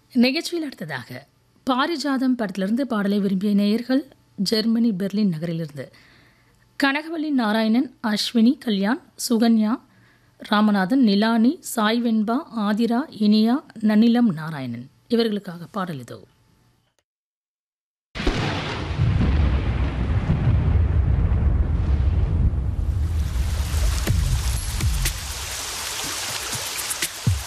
நிகழ்ச்சியில் அடுத்ததாக பாரிஜாதம் படத்திலிருந்து பாடலை விரும்பிய நேயர்கள் ஜெர்மனி பெர்லின் நகரிலிருந்து கனகவல்லி நாராயணன், அஸ்வினி, கல்யாண், சுகன்யா, ராமநாதன், நிலானி, சாய் வெண்பா, ஆதிரா, இனியா, நன்னிலம் நாராயணன் இவர்களுக்காக பாடல் இதோ.